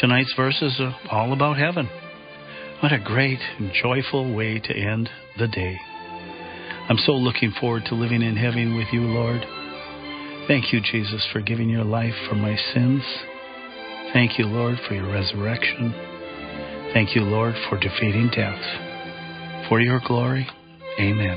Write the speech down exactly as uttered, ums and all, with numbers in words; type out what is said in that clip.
Tonight's verse is uh, all about heaven. What a great and joyful way to end the day. I'm so looking forward to living in heaven with you, Lord. Thank you, Jesus, for giving your life for my sins. Thank you, Lord, for your resurrection. Thank you, Lord, for defeating death. For your glory, amen.